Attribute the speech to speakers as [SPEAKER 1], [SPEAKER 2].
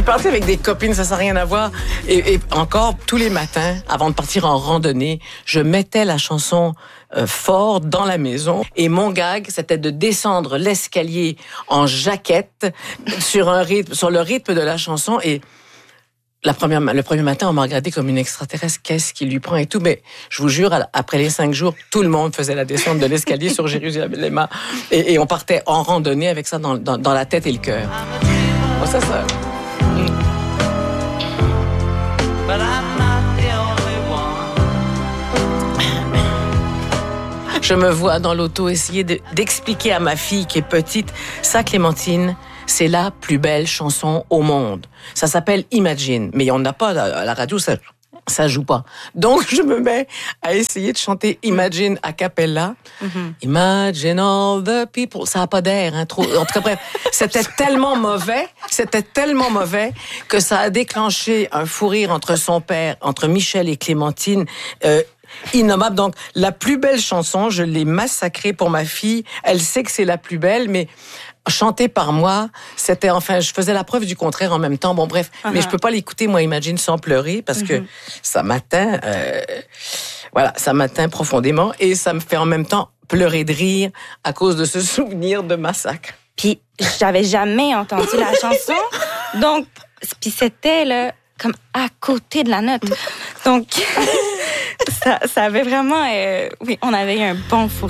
[SPEAKER 1] partie avec des copines, ça n'a rien à voir. Et encore, tous les matins, avant de partir en randonnée, je mettais la chanson fort dans la maison. Et mon gag, c'était de descendre l'escalier en jaquette sur le rythme de la chanson. Et le premier matin, on m'a regardé comme une extraterrestre. Qu'est-ce qui lui prend et tout. Mais je vous jure, après les 5 jours, tout le monde faisait la descente de l'escalier sur Jérusalem. Et on partait en randonnée avec ça dans la tête et le cœur. Bon, ça. Je me vois dans l'auto essayer d'expliquer à ma fille qui est petite, ça, Clémentine, c'est la plus belle chanson au monde. Ça s'appelle Imagine, mais on n'a pas à la radio, ça joue pas. Donc je me mets à essayer de chanter Imagine a cappella. Imagine all the people. Ça a pas d'air, hein, trop. En tout cas, bref, c'était tellement mauvais que ça a déclenché un fou rire entre Michel et Clémentine. Innommable. Donc, la plus belle chanson, je l'ai massacrée pour ma fille. Elle sait que c'est la plus belle, mais chantée par moi, c'était je faisais la preuve du contraire en même temps. Bon, bref, mais je peux pas l'écouter, moi, Imagine, sans pleurer, parce que ça m'atteint, ça m'atteint profondément, et ça me fait en même temps pleurer de rire à cause de ce souvenir de massacre.
[SPEAKER 2] Puis, j'avais jamais entendu la chanson, donc, puis c'était, là, comme à côté de la note. Donc... Ça avait vraiment... oui, on avait eu un bon fou